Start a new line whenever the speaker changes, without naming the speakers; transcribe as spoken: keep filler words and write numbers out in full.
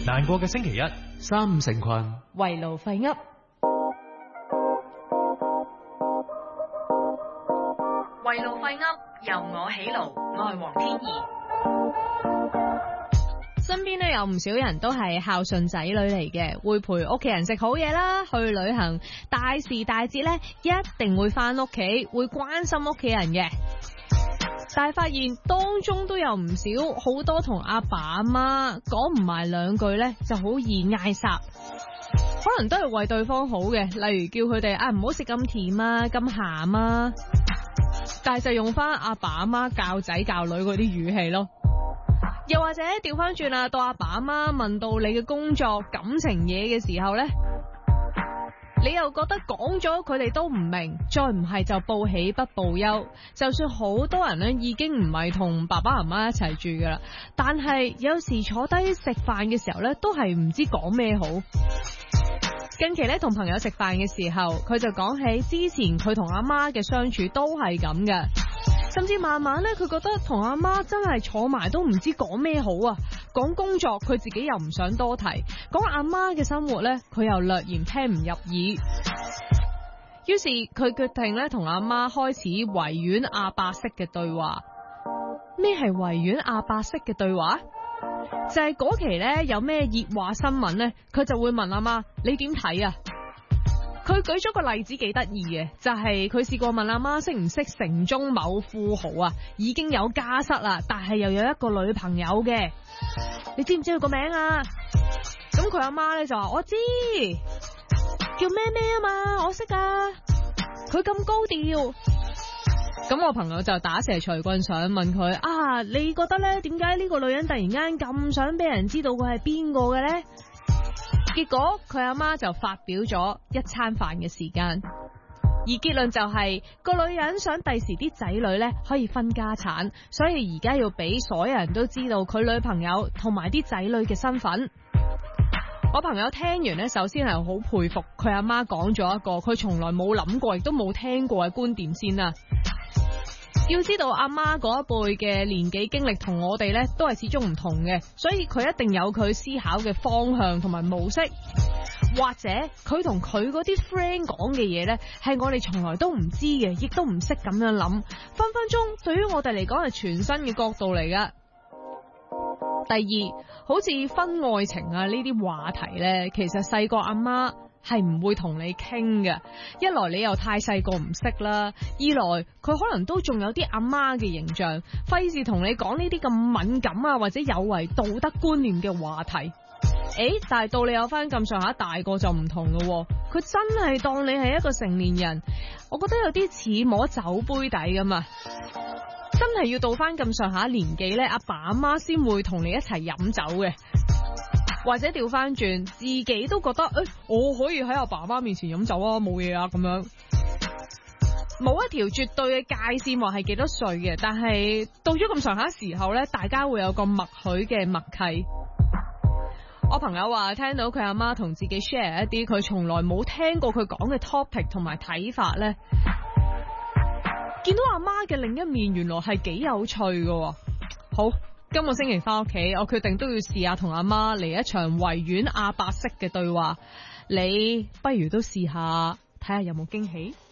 難過嘅星期一，三五成群，
圍爐廢噏。圍爐廢噏，由我起爐，我係黃天怡。身邊咧有唔少人都係孝順仔女嚟嘅，會陪屋企人食好嘢啦，去旅行，大時大節咧一定會翻屋企，會關心屋企人嘅。但係發現當中都有唔少好多同阿爸阿媽講唔埋兩句咧，就好易嗌霎。可能都係為對方好嘅，例如叫佢哋啊唔好食咁甜啊，咁鹹啊。但係就用翻阿爸阿媽教仔教女嗰啲語氣咯。又或者調翻轉啦，到阿爸阿媽問到你嘅工作感情嘢嘅時候呢，你又覺得講咗佢哋都唔明，再唔係就報喜不報憂。就算好多人呢已經唔係同爸爸媽媽一齊住噶啦，但係有時坐低食飯嘅時候呢，都係唔知講咩好。近期咧同朋友食飯嘅時候，佢就講起之前佢同阿媽嘅相處都係咁嘅，甚至慢慢咧佢覺得同阿媽真係坐埋都唔知講咩好啊！講工作佢自己又唔想多提，講阿媽嘅生活咧佢又略嫌聽唔入耳。於是佢決定咧同阿媽開始維園阿伯式嘅對話。咩係維園阿伯式嘅對話？就係嗰期咧有咩熱話新聞咧，佢就會問阿媽你點睇啊？佢舉咗個例子幾得意嘅，就係佢試過問阿媽識唔識城中某富豪啊，已經有家室啦，但係又有一個女朋友嘅，你知唔知佢個名啊？咁佢阿媽咧就話我知，叫咩咩啊嘛，我識啊，佢咁高調。咁我朋友就打蛇隨棍上問佢啊，你覺得咧點解呢個女人突然間咁想俾人知道佢係邊個嘅呢？結果佢阿媽就發表咗一餐飯嘅時間，而結論就係、是、個女人想第時啲仔女咧可以分家產，所以而家要俾所有人都知道佢女朋友同埋啲仔女嘅身份。我朋友聽完呢，首先係好佩服佢阿媽講咗一個佢從來冇諗過亦都冇聽過嘅觀點先啦。要知道阿媽嗰一輩嘅年紀經歷同我哋呢都係始終唔同嘅，所以佢一定有佢思考嘅方向同埋模式，或者佢同佢嗰啲 friend 講嘅嘢呢係我哋從來都唔知嘅，亦都唔識咁樣諗，分分鐘對於我哋嚟講係全新嘅角度嚟噶。第二，好似婚外情啊呢啲話題呢，其實細個阿媽係唔會同你傾嘅。一來你又太細個唔識啦，二來佢可能都仲有啲阿媽嘅形象，費事同你講呢啲咁敏感啊或者有違道德觀念嘅話題。誒，但係到你有翻咁上下大個就唔同咯，佢真係當你係一個成年人，我覺得有啲似摸酒杯底咁啊！真係要到翻咁上下年紀呢，阿爸阿媽先會同你一齊飲酒嘅。或者調翻轉，自己都覺得誒、欸，我可以喺阿爸阿媽面前飲酒啊，冇嘢啊咁樣。冇一條絕對嘅界線話係幾多歲嘅，但係到咗咁上下時候呢，大家會有個默許嘅默契。我朋友話聽到佢阿媽同自己 share 一啲佢從來冇聽過佢講嘅 topic 同埋睇法呢，見到阿媽嘅另一面，原來係幾有趣嘅。好。今個星期翻屋企，我決定都要試下同阿媽嚟一場維園阿伯式嘅對話。你不如都試下，睇下有冇驚喜。